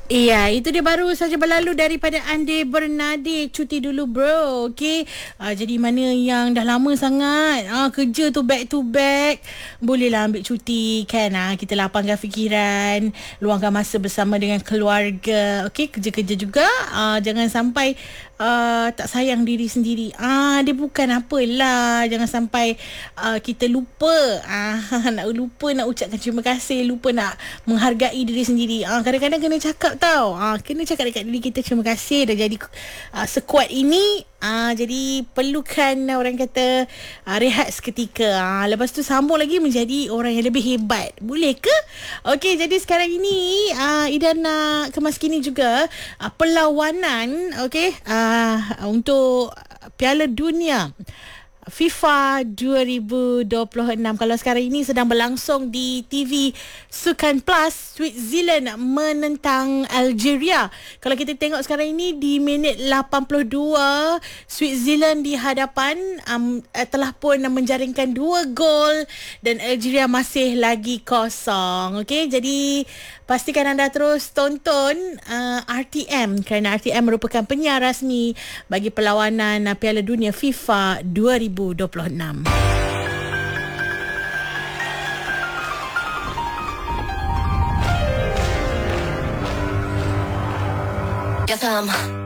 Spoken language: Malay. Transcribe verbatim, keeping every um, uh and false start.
Iya, itu dia baru saja berlalu daripada Ande Bernade. Cuti dulu bro. Okey. Uh, jadi mana yang dah lama sangat uh, kerja tu back to back, bolehlah ambil cuti kan. Uh, kita lapangkan fikiran, luangkan masa bersama dengan keluarga. Okey, kerja-kerja juga. Uh, jangan sampai uh, tak sayang diri sendiri. Ah, uh, dia bukan apalah. Jangan sampai uh, kita lupa uh, nak lupa nak ucapkan terima kasih, lupa nak menghargai diri sendiri. Ah, uh, kadang-kadang kena cakap tahu. Ah, kena cakap dekat diri kita terima kasih dah jadi uh, sekuat ini. Ah, jadi perlukan orang kata uh, rehat seketika. Ah, lepas tu sambung lagi menjadi orang yang lebih hebat. Boleh ke? Okey, jadi sekarang ini uh, Ida nak kemas kini juga uh, perlawanan okey uh, untuk Piala Dunia FIFA dua ribu dua puluh enam. Kalau sekarang ini sedang berlangsung di T V Sukan Plus, Switzerland menentang Algeria. Kalau kita tengok sekarang ini di minit lapan puluh dua, Switzerland di hadapan um, telah pun menjaringkan dua gol dan Algeria masih lagi kosong. Okey, jadi pastikan anda terus tonton uh, R T M kerana R T M merupakan penyiar rasmi bagi perlawanan uh, Piala Dunia FIFA dua ribu dua puluh enam. Yes, um.